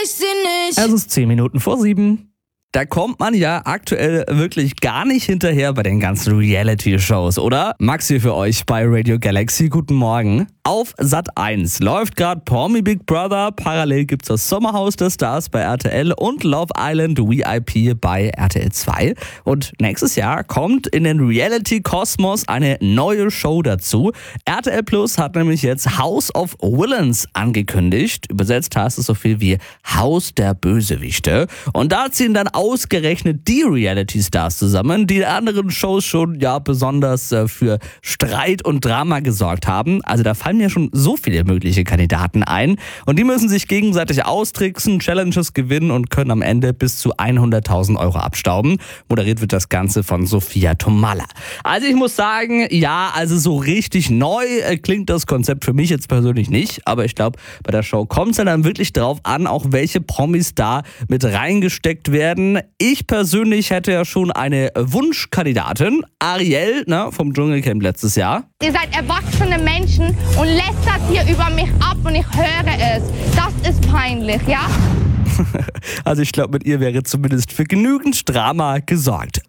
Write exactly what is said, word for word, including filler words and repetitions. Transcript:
ich sie nicht. Es ist zehn Minuten vor sieben. Da kommt man ja aktuell wirklich gar nicht hinterher bei den ganzen Reality-Shows, oder? Max hier für euch bei Radio Galaxy. Guten Morgen. Auf Sat eins läuft gerade Promi Big Brother. Parallel gibt's das Sommerhaus der Stars bei R T L und Love Island V I P bei R T L zwei. Und nächstes Jahr kommt in den Reality-Kosmos eine neue Show dazu. R T L Plus hat nämlich jetzt House of Villains angekündigt. Übersetzt heißt es so viel wie Haus der Bösewichte. Und da ziehen dann ausgerechnet die Reality-Stars zusammen, die in anderen Shows schon ja besonders äh, für Streit und Drama gesorgt haben. Also da fallen mir schon so viele mögliche Kandidaten ein. Und die müssen sich gegenseitig austricksen, Challenges gewinnen und können am Ende bis zu hunderttausend Euro abstauben. Moderiert wird das Ganze von Sophia Tomalla. Also ich muss sagen, ja, also so richtig neu äh, klingt das Konzept für mich jetzt persönlich nicht. Aber ich glaube, bei der Show kommt es ja dann wirklich drauf an, auch welche Promis da mit reingesteckt werden. Ich persönlich hätte ja schon eine Wunschkandidatin, Ariel, ne, vom Dschungelcamp letztes Jahr. Ihr seid erwachsene Menschen und lästert hier über mich ab und ich höre es. Das ist peinlich, ja? Also ich glaube, mit ihr wäre zumindest für genügend Drama gesorgt.